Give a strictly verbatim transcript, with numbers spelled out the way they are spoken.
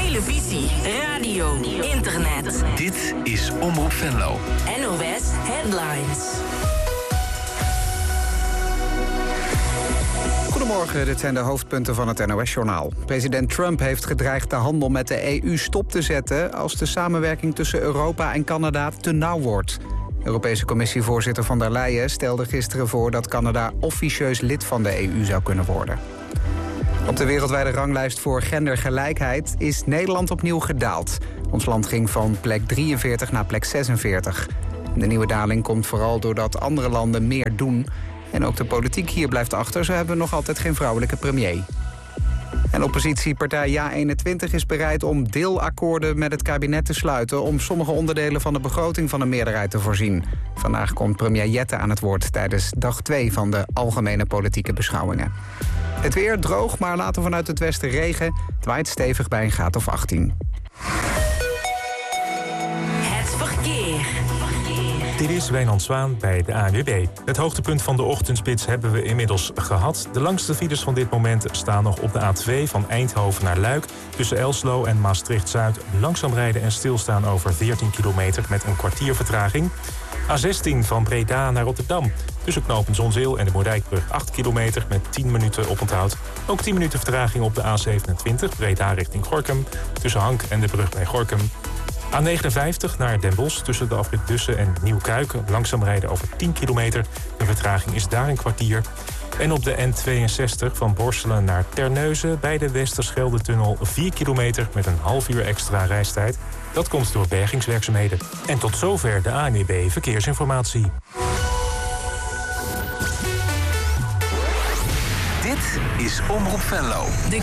televisie, radio, internet. Dit is Omroep Venlo. N O S Headlines. Goedemorgen, dit zijn de hoofdpunten van het N O S-journaal. President Trump heeft gedreigd de handel met de E U stop te zetten als de samenwerking tussen Europa en Canada te nauw wordt. Europese Commissievoorzitter von der Leyen stelde gisteren voor dat Canada officieus lid van de E U zou kunnen worden. Op de wereldwijde ranglijst voor gendergelijkheid is Nederland opnieuw gedaald. Ons land ging van plek drieënveertig naar plek zesenveertig. De nieuwe daling komt vooral doordat andere landen meer doen. En ook de politiek hier blijft achter. Ze hebben nog altijd geen vrouwelijke premier. En oppositiepartij Ja eenentwintig is bereid om deelakkoorden met het kabinet te sluiten om sommige onderdelen van de begroting van een meerderheid te voorzien. Vandaag komt premier Jette aan het woord tijdens dag twee van de algemene politieke beschouwingen. Het weer droog, maar later vanuit het westen regen. Het waait stevig bij een graad of achttien. Het verkeer. Dit is Wijnand Zwaan bij de A N W B. Het hoogtepunt van de ochtendspits hebben we inmiddels gehad. De langste files van dit moment staan nog op de A twee van Eindhoven naar Luik. Tussen Elslo en Maastricht-Zuid langzaam rijden en stilstaan over veertien kilometer met een kwartier vertraging. A zestien van Breda naar Rotterdam. Tussen knooppunt Zonzeel en de Moerdijkbrug acht kilometer met tien minuten oponthoud. Ook tien minuten vertraging op de A zevenentwintig Breda richting Gorinchem. Tussen Hank en de brug bij Gorinchem. A negenenvijftig naar Den Bosch tussen de afrit Dussen en Nieuwkuik. Langzaam rijden over tien kilometer. De vertraging is daar een kwartier. En op de N tweeënzestig van Borselen naar Terneuzen bij de Westerschelde-tunnel vier kilometer met een half uur extra reistijd. Dat komt door bergingswerkzaamheden. En tot zover de A N W B Verkeersinformatie. Dit is Omroep Venlo.